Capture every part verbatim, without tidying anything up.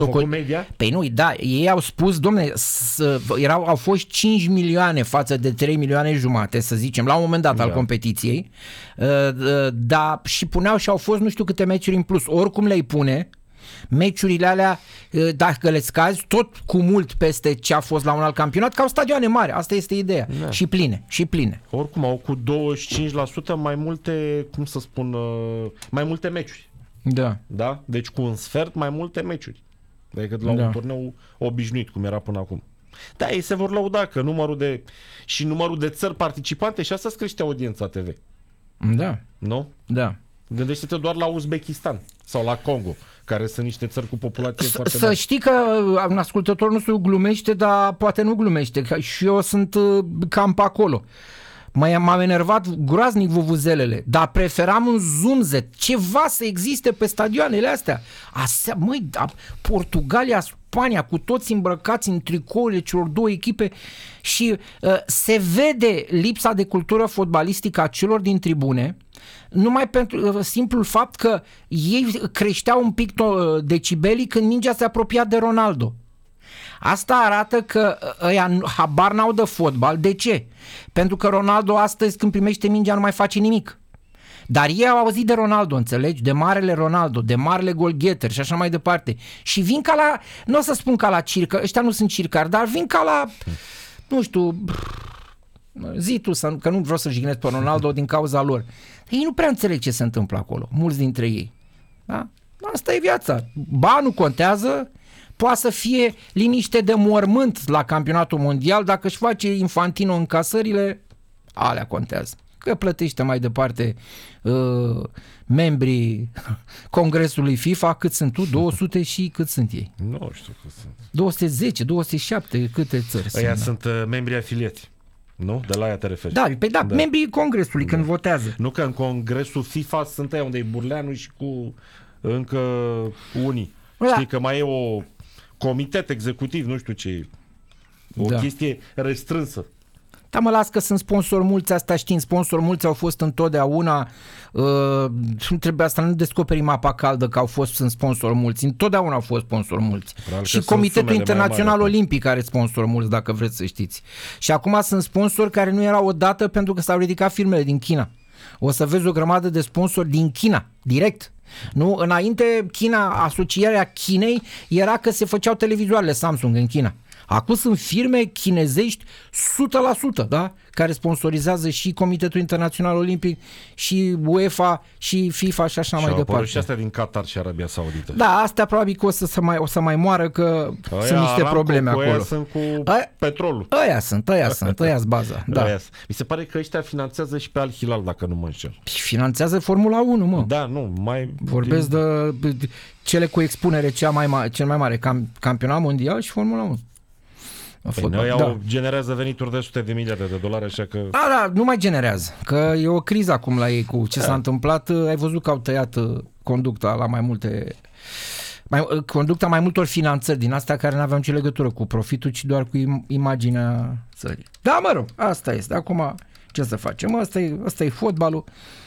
Făcut media? Păi nu, da, ei au spus, domne, erau, au fost cinci milioane față de trei milioane jumate, să zicem, la un moment dat da. al competiției, dar și puneau și au fost nu știu câte meciuri în plus, oricum le-ai pune, meciurile alea, dacă le scazi, tot cu mult peste ce a fost la un alt campionat, că au stadioane mari, asta este ideea, da. și pline, și pline. Oricum au cu douăzeci și cinci la sută mai multe, cum să spun, mai multe meciuri. Da. Da? Deci cu un sfert mai multe meciuri decât la da. un turneu obișnuit, cum era până acum. Da, ei se vor lăuda că numărul de și numărul de țări participante și asta îți crește audiența T V. Da. Nu? Da. Gândește-te doar la Uzbekistan sau la Congo, care sunt niște țări cu populație S- foarte Să mare. știi că un ascultător nostru glumește, dar poate nu glumește, că și eu sunt cam pe acolo. M-am enervat groaznic vuvuzelele, dar preferam un zumzet, ceva să existe pe stadioanele astea. Asea, măi, da, Portugalia, Spania, cu toți îmbrăcați în tricourile celor două echipe și uh, se vede lipsa de cultură fotbalistică a celor din tribune, numai pentru uh, simplul fapt că ei creșteau un pic to- decibelii când mingea se apropia de Ronaldo. Asta arată că ăia habar n-au de fotbal. De ce? Pentru că Ronaldo astăzi când primește mingea nu mai face nimic. Dar ei au auzit de Ronaldo, înțelegi? De marele Ronaldo, de marele golgheter și așa mai departe. Și vin ca la, nu o să spun ca la circă, ăștia nu sunt circari, dar vin ca la, nu știu, zi tu, că nu vreau să jignesc pe Ronaldo din cauza lor. Ei nu prea înțeleg ce se întâmplă acolo, mulți dintre ei. Da? Asta e viața. Banul contează. Poate să fie liniște de mormânt la campionatul mondial, dacă își face Infantino încasările, alea contează. Că plătește mai departe uh, membrii Congresului FIFA, cât sunt tu? două sute și cât sunt ei? Nu știu cât sunt. două sute zece, două sute șapte, câte țări Aia sunt? sunt uh, membrii afiliați. Nu? De la aia te referi. Da, pe da, da, membrii Congresului da. când votează. Nu că în Congresul FIFA sunt aia unde e Burleanu și cu încă unii. Da. Știi că mai e o comitet executiv, nu știu ce, o da. chestie restrânsă. Da, mă las că sunt sponsori mulți, asta știm, sponsori mulți au fost întotdeauna, uh, nu trebuie asta, nu descoperim apa caldă că au fost, sunt sponsori mulți, întotdeauna au fost sponsori mulți. Probabil și Comitetul Internațional Olimpic are sponsori mulți, dacă vreți să știți. Și acum sunt sponsori care nu erau odată pentru că s-au ridicat firmele din China. O să vezi o grămadă de sponsori din China, direct. Nu? Înainte China, asocierea Chinei era că se făceau televizoarele Samsung în China. Acum sunt firme chinezești o sută la sută, da? Care sponsorizează și Comitetul Internațional Olimpic și UEFA și FIFA și așa și mai departe. Și astea din Qatar și Arabia Saudită. Da, astea probabil că o să, să, mai, o să mai moară că aia sunt niște probleme cu, acolo. Aia sunt cu aia, petrolul. Aia sunt, aia sunt, aia sunt baza. Da. Mi se pare că ăștia finanțează și pe Al Hilal, dacă nu mă înșel. Și finanțează Formula unu, mă. Da, nu, mai... Vorbesc din... de, de cele cu expunere cea mai ma- cel mai mare, cam, campionat mondial și Formula unu. Păi noi au, da. generează venituri de sute de miliarde de dolari, așa că... Da, da, nu mai generează, că e o criză acum la ei cu ce da. s-a întâmplat. Ai văzut că au tăiat conducta la mai multe... Mai, conducta mai multor finanțări din astea care nu aveau nicio legătură cu profitul, ci doar cu imaginea țării. Da, mă rog, asta este. Acum, ce să facem? Asta e, asta e fotbalul.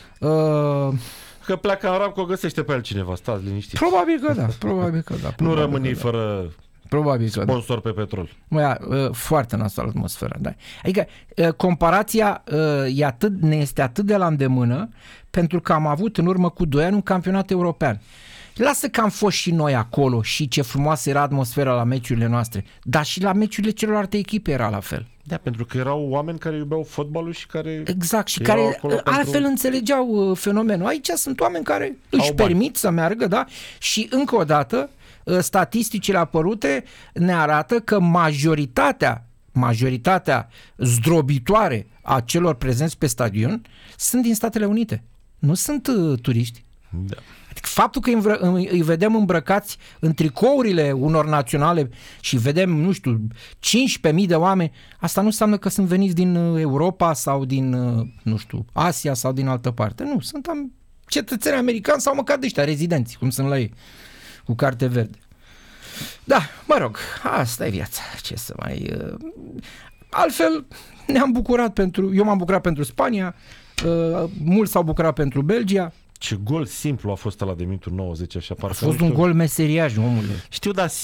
Uh... Că pleacă în Aramco, găsește pe altcineva, stați liniștiți. Probabil că da, probabil că da. Nu rămâni da. fără... Probabil că sponsor da. pe petrol. Mă, foarte nasoală atmosfera, da. Adică comparația e atât, ne este atât de la îndemână pentru că am avut în urmă cu doi ani un campionat european. Lasă că am fost și noi acolo și ce frumoasă era atmosfera la meciurile noastre, dar și la meciurile celorlalte echipe era la fel. Da, pentru că erau oameni care iubeau fotbalul și care... Exact, și care altfel pentru... înțelegeau fenomenul. Aici sunt oameni care își Au permit bani. să meargă, da? Și încă o dată statisticile apărute ne arată că majoritatea, majoritatea zdrobitoare a celor prezenți pe stadion sunt din Statele Unite. Nu sunt uh, turiști. Da. Adică faptul că îi, îi vedem îmbrăcați în tricourile unor naționale și vedem, nu știu, cincisprezece mii de oameni, asta nu înseamnă că sunt veniți din Europa sau din, nu știu, Asia sau din altă parte. Nu, sunt am cetățeni americani sau măcar de ăștia, rezidenți, cum sunt la ei, cu carte verde. Da, mă rog, asta e viața. Ce să mai... Uh... Altfel, ne-am bucurat pentru... Eu m-am bucurat pentru Spania, uh, mulți s-au bucurat pentru Belgia. Ce gol simplu a fost ăla de minutul nouăzeci, așa. A fost un gol meseriaș, omule. Știu, dar